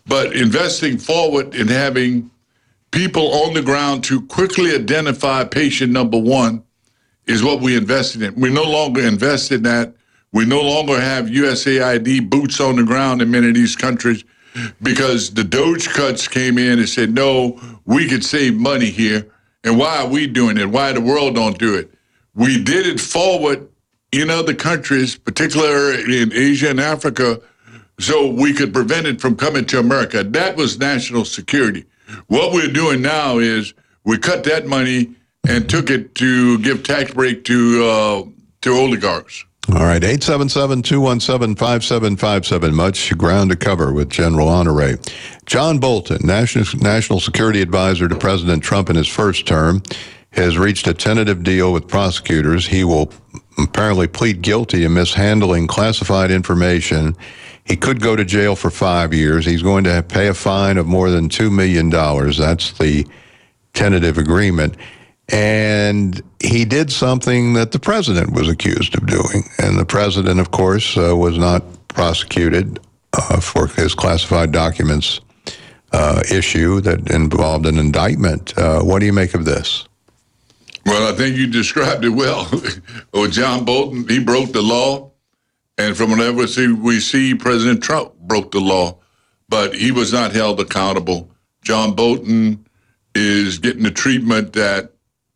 But investing forward in having people on the ground to quickly identify patient number one is what we invested in. We no longer invest in that. We no longer have USAID boots on the ground in many of these countries because the DOGE cuts came in and said, no, we could save money here. And why are we doing it? Why the world don't do it? We did it forward in other countries, particularly in Asia and Africa, so we could prevent it from coming to America. That was national security. What we're doing now is we cut that money and took it to give tax break to oligarchs. All right, 877-217-5757. Much ground to cover with General Honore. John Bolton, National Security Advisor to President Trump in his first term, has reached a tentative deal with prosecutors. He will apparently plead guilty in mishandling classified information. He could go to jail for 5 years. He's going to pay a fine of more than $2 million. That's the tentative agreement. And he did something that the president was accused of doing. And the president, of course, was not prosecuted for his classified documents issue that involved an indictment. What do you make of this? Well, I think you described it well. John Bolton, he broke the law. And from whatever we see, President Trump broke the law. But he was not held accountable. John Bolton is getting the treatment that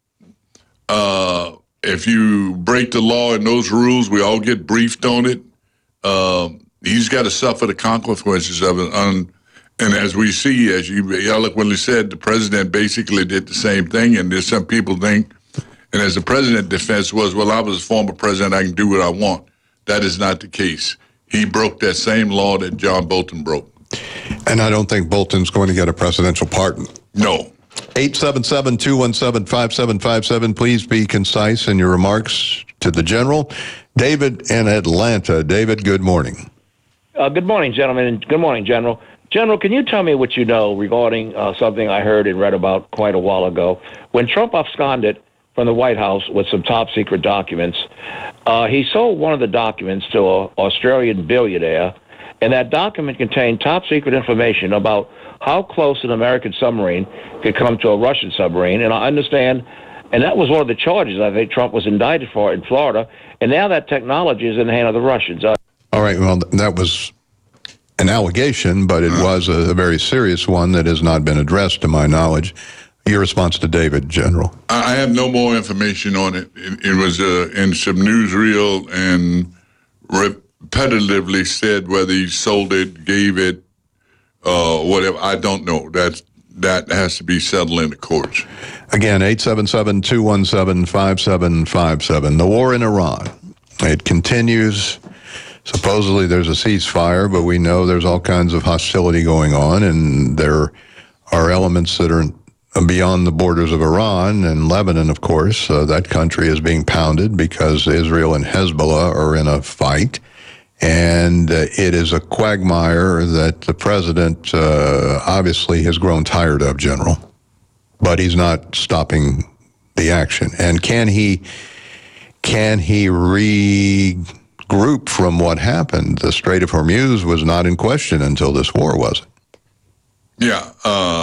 if you break the law and those rules, we all get briefed on it. He's got to suffer the consequences of it. And as we see, as you eloquently said, the president basically did the same thing. And there's some people think, and as the president's defense was, well, I was a former president, I can do what I want. That is not the case. He broke that same law that John Bolton broke. And I don't think Bolton's going to get a presidential pardon. No. 877-217-5757. Please be concise in your remarks to the general. David in Atlanta. David, good morning. Good morning, gentlemen, and good morning, General. General, can you tell me what you know regarding something I heard and read about quite a while ago? When Trump absconded from the White House with some top-secret documents, he sold one of the documents to an Australian billionaire, and that document contained top-secret information about how close an American submarine could come to a Russian submarine. And I understand, and that was one of the charges I think Trump was indicted for in Florida, and now that technology is in the hand of the Russians. All right, well, that was an allegation, but it was a very serious one that has not been addressed to my knowledge. Your response to David, General? I have no more information on it. It was in some newsreel and repetitively said whether he sold it, gave it, whatever. I don't know. That has to be settled in the courts. Again, 877-217-5757. The war in Iran, it continues. Supposedly there's a ceasefire, but we know there's all kinds of hostility going on, and there are elements that are beyond the borders of Iran and Lebanon, of course. That country is being pounded because Israel and Hezbollah are in a fight. And it is a quagmire that the president obviously has grown tired of, General. But he's not stopping the action. And can he regroup from what happened? The Strait of Hormuz was not in question until this war, was it? Yeah.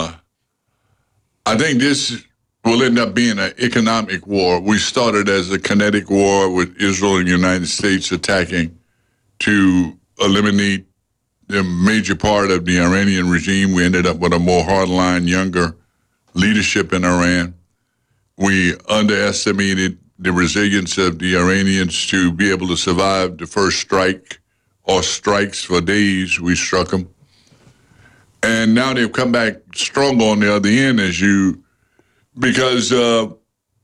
I think this will end up being an economic war. We started as a kinetic war with Israel and the United States attacking to eliminate the major part of the Iranian regime. We ended up with a more hardline, younger leadership in Iran. We underestimated the resilience of the Iranians to be able to survive the first strike or strikes for days. We struck them. And now they've come back stronger on the other end because all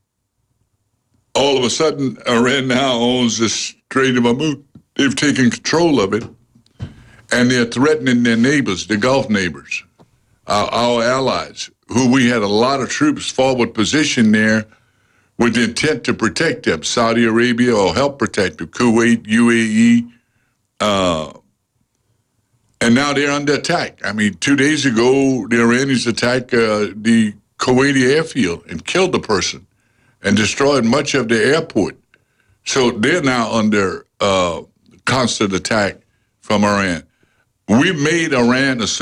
of a sudden Iran now owns the Strait of Hormuz. They've taken control of it, and they're threatening their neighbors, the Gulf neighbors, our allies, who we had a lot of troops forward positioned there with the intent to protect them, Saudi Arabia or help protect them, Kuwait, UAE, and now they're under attack. I mean, 2 days ago, the Iranians attacked the Kuwaiti airfield and killed a person and destroyed much of the airport. So they're now under constant attack from Iran. We've made Iran a